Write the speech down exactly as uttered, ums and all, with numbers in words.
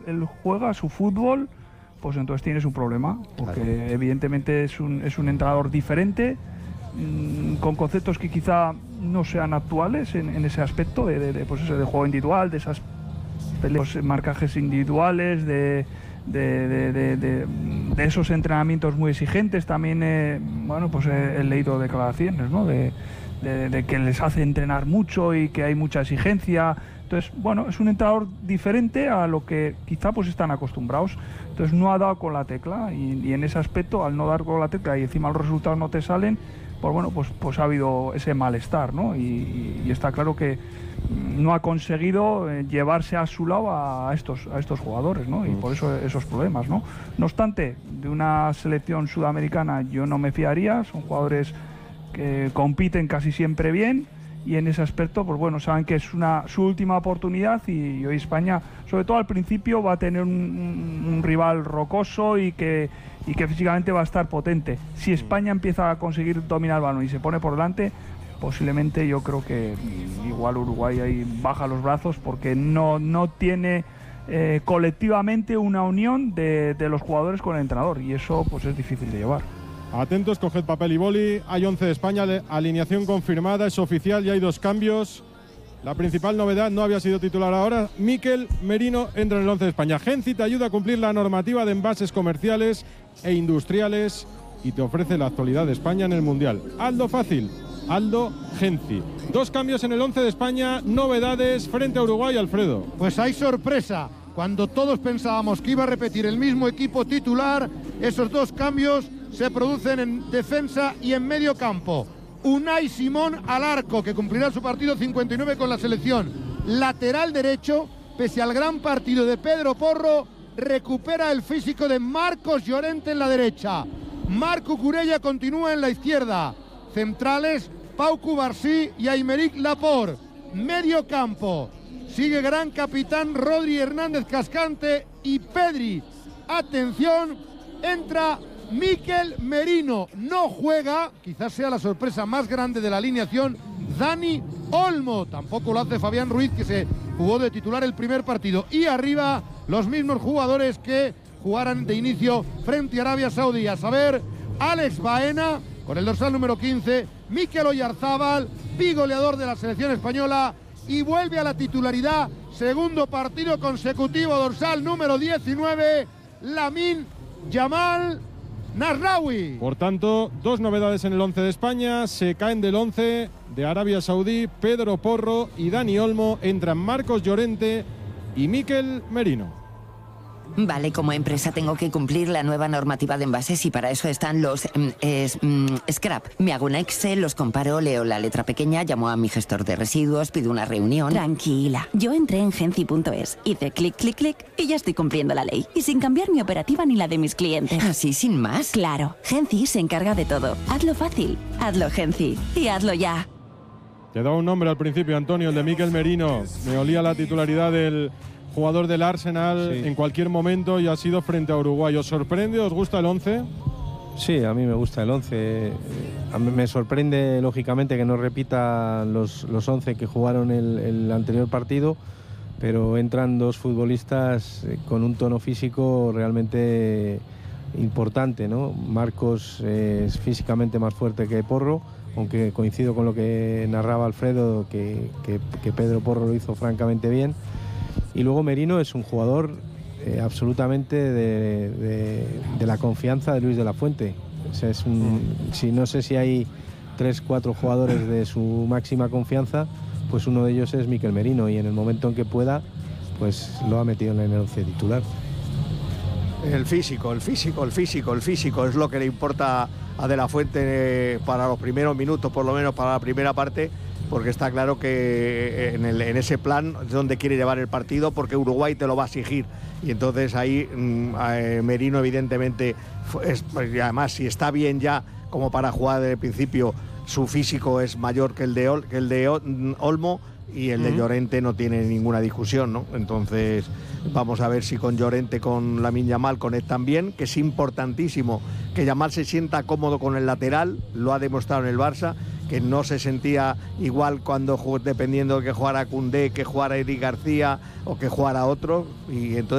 él juega su fútbol, pues entonces tienes un problema, porque claro, evidentemente es un, es un entrenador diferente, mmm, con conceptos que quizá no sean actuales en, en ese aspecto de, de, de, pues eso, de juego individual, de esas peleas, marcajes individuales, de, de, de, de, de, de esos entrenamientos muy exigentes. También, eh, bueno, pues he, he leído declaraciones, ¿no?, de, de, de que les hace entrenar mucho y que hay mucha exigencia. Entonces, bueno, es un entrenador diferente a lo que quizá pues están acostumbrados. Entonces no ha dado con la tecla y, y en ese aspecto, al no dar con la tecla y encima los resultados no te salen, pues bueno, pues, pues ha habido ese malestar, ¿no? Y, y, y está claro que no ha conseguido eh, llevarse a su lado a estos, a estos jugadores, ¿no? Y por eso esos problemas, ¿no? No obstante, de una selección sudamericana yo no me fiaría, son jugadores que compiten casi siempre bien, y en ese aspecto, pues bueno, saben que es una, su última oportunidad, y, y hoy España, sobre todo al principio, va a tener un, un, un rival rocoso y que, y que físicamente va a estar potente. Si España empieza a conseguir dominar el balón y se pone por delante, posiblemente yo creo que igual Uruguay ahí baja los brazos, porque no, no tiene eh, colectivamente una unión de, de los jugadores con el entrenador, y eso pues es difícil de llevar. Atentos, coged papel y boli. Hay once de España, alineación confirmada, es oficial, y hay dos cambios. La principal novedad, no había sido titular ahora, Mikel Merino entra en el once de España. Genci te ayuda a cumplir la normativa de envases comerciales e industriales y te ofrece la actualidad de España en el Mundial. Hazlo fácil, Aldo Genci. Dos cambios en el once de España, novedades frente a Uruguay, Alfredo. Pues hay sorpresa. Cuando todos pensábamos que iba a repetir el mismo equipo titular, esos dos cambios se producen en defensa y en medio campo. Unai Simón al arco, que cumplirá su partido cincuenta y nueve con la selección. Lateral derecho, pese al gran partido de Pedro Porro, recupera el físico de Marcos Llorente en la derecha. Marco Curella continúa en la izquierda. Centrales, Pau Cubarsí y Aymeric Laporte. Medio campo, sigue gran capitán Rodri Hernández Cascante y Pedri. Atención, entra Mikel Merino. No juega, quizás sea la sorpresa más grande de la alineación, Dani Olmo. Tampoco lo hace Fabián Ruiz, que se jugó de titular el primer partido. Y arriba, los mismos jugadores que jugaran de inicio frente a Arabia Saudí. A saber, Alex Baena, con el dorsal número quince, Mikel Oyarzábal, bigoleador de la selección española, y vuelve a la titularidad, segundo partido consecutivo, dorsal número diecinueve, Lamine Yamal Nasraoui. Por tanto, dos novedades en el once de España. Se caen del once de Arabia Saudí Pedro Porro y Dani Olmo. Entran Marcos Llorente y Mikel Merino. Vale, como empresa tengo que cumplir la nueva normativa de envases y para eso están los mm, es, mm, scrap. Me hago un Excel, los comparo, leo la letra pequeña, llamo a mi gestor de residuos, pido una reunión. Tranquila, yo entré en Genci punto es, hice clic, clic, clic y ya estoy cumpliendo la ley. Y sin cambiar mi operativa ni la de mis clientes. ¿Así sin más? Claro, Genci se encarga de todo. Hazlo fácil, hazlo Genci y hazlo ya. Te daba un nombre al principio, Antonio, el de Mikel Merino. Me olía la titularidad del jugador del Arsenal, sí, en cualquier momento, y ha sido frente a Uruguay. ¿Os sorprende? ¿Os gusta el once? Sí, a mí me gusta el once. A mí me sorprende, lógicamente, que no repita los, los once que jugaron el, el anterior partido, pero entran dos futbolistas con un tono físico realmente importante, ¿no? Marcos eh, es físicamente más fuerte que Porro, aunque coincido con lo que narraba Alfredo, que, que, que Pedro Porro lo hizo francamente bien. Y luego Merino es un jugador eh, absolutamente de, de, de la confianza de Luis de la Fuente. O sea, es un, si no sé si hay tres, cuatro jugadores de su máxima confianza, pues uno de ellos es Mikel Merino, y en el momento en que pueda, pues lo ha metido en el once titular. El físico, el físico, el físico, el físico es lo que le importa a De la Fuente para los primeros minutos, por lo menos para la primera parte, porque está claro que en, el, en ese plan es donde quiere llevar el partido, porque Uruguay te lo va a exigir, y entonces ahí eh, Merino evidentemente es, además si está bien ya como para jugar desde el principio, su físico es mayor que el de, Ol, que el de Olmo, y el de Llorente no tiene ninguna discusión, ¿no? Entonces vamos a ver si con Llorente, con Lamine Yamal conectan bien, que es importantísimo que Yamal se sienta cómodo con el lateral, lo ha demostrado en el Barça, que no se sentía igual cuando dependiendo de que jugara Koundé, que jugara Eric García o que jugara otro, y entonces